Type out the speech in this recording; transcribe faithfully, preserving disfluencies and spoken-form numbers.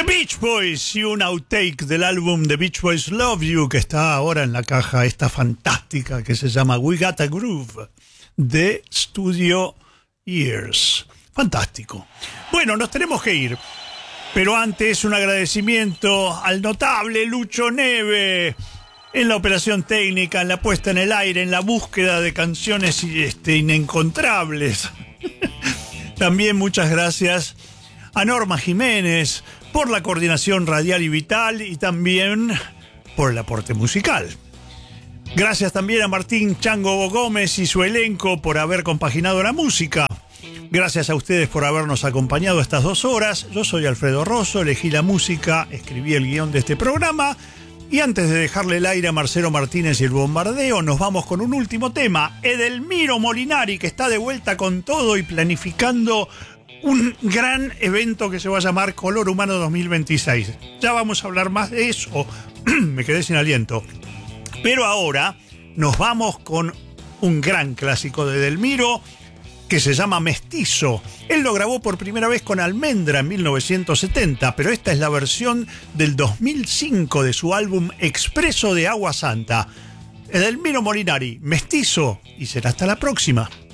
The Beach Boys y un outtake del álbum The Beach Boys Love You, que está ahora en la caja esta fantástica que se llama We Got a Groove, de Studio Years. Fantástico. Bueno, nos tenemos que ir, pero antes un agradecimiento al notable Lucho Neve en la operación técnica, en la puesta en el aire, en la búsqueda de canciones este, inencontrables. También muchas gracias a Norma Jiménez por la coordinación radial y vital y también por el aporte musical. Gracias también a Martín Chango Gómez y su elenco por haber compaginado la música. Gracias a ustedes por habernos acompañado estas dos horas. Yo soy Alfredo Rosso, elegí la música, escribí el guión de este programa. Y antes de dejarle el aire a Marcelo Martínez y el bombardeo, nos vamos con un último tema. Edelmiro Molinari, que está de vuelta con todo y planificando un gran evento que se va a llamar Color Humano dos mil veintiséis. Ya vamos a hablar más de eso. Me quedé sin aliento. Pero ahora nos vamos con un gran clásico de Edelmiro que se llama Mestizo. Él lo grabó por primera vez con Almendra en mil novecientos setenta, pero esta es la versión del dos mil cinco de su álbum Expreso de Agua Santa. Edelmiro Molinari, Mestizo, y será hasta la próxima.